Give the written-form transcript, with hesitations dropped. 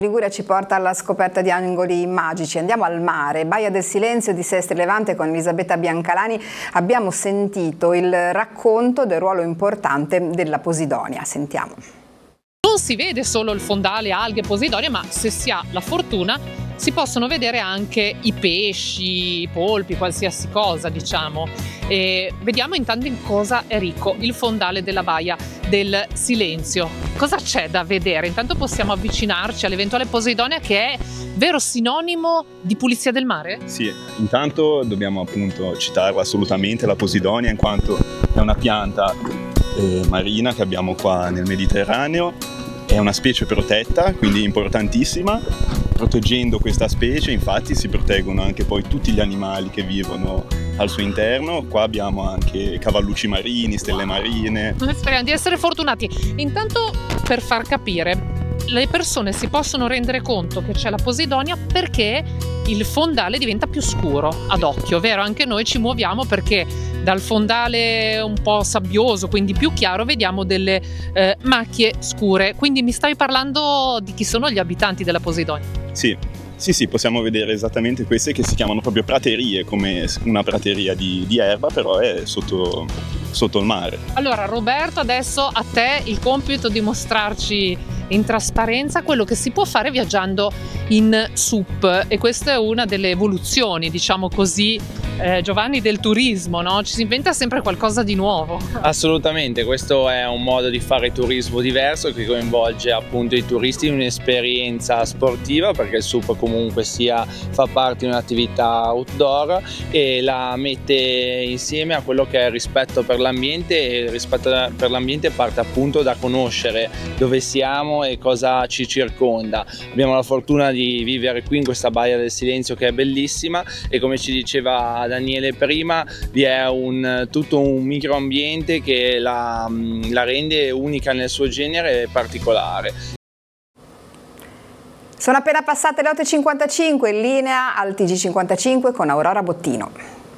Liguria ci porta alla scoperta di angoli magici. Andiamo al mare, Baia del Silenzio di Sestri Levante con Elisabetta Biancalani. Abbiamo sentito il racconto del ruolo importante della Posidonia. Sentiamo. Non si vede solo il fondale, alghe, posidonia, ma se si ha la fortuna si possono vedere anche i pesci, i polpi, qualsiasi cosa, diciamo. E vediamo intanto in cosa è ricco il fondale della Baia del Silenzio. Cosa c'è da vedere? Intanto possiamo avvicinarci all'eventuale Posidonia, che è vero sinonimo di pulizia del mare? Sì, intanto dobbiamo appunto citarla assolutamente, la Posidonia, in quanto è una pianta marina che abbiamo qua nel Mediterraneo. È una specie protetta, quindi importantissima. Proteggendo questa specie, infatti, si proteggono anche poi tutti gli animali che vivono al suo interno. Qua abbiamo anche cavallucci marini, stelle marine. Speriamo di essere fortunati. Intanto, per far capire, le persone si possono rendere conto che c'è la Posidonia perché il fondale diventa più scuro ad occhio, vero? Anche noi ci muoviamo perché dal fondale un po' sabbioso, quindi più chiaro, vediamo delle macchie scure. Quindi mi stavi parlando di chi sono gli abitanti della Posidonia? Sì, possiamo vedere esattamente queste che si chiamano proprio praterie, come una prateria di erba, però è sotto il mare. Allora Roberto, adesso a te il compito di mostrarci in trasparenza quello che si può fare viaggiando in SUP, e questa è una delle evoluzioni, diciamo così, Giovanni, del turismo, no? Ci si inventa sempre qualcosa di nuovo. Assolutamente, questo è un modo di fare turismo diverso che coinvolge appunto i turisti in un'esperienza sportiva, perché il SUP comunque fa parte di un'attività outdoor e la mette insieme a quello che è il rispetto per l'ambiente, e il rispetto per l'ambiente parte appunto da conoscere dove siamo e cosa ci circonda. Abbiamo la fortuna di vivere qui in questa Baia del Silenzio che è bellissima, e come ci diceva Daniele prima, vi è tutto un microambiente che la rende unica nel suo genere e particolare. Sono appena passate le 8:55, in linea al TG55 con Aurora Bottino.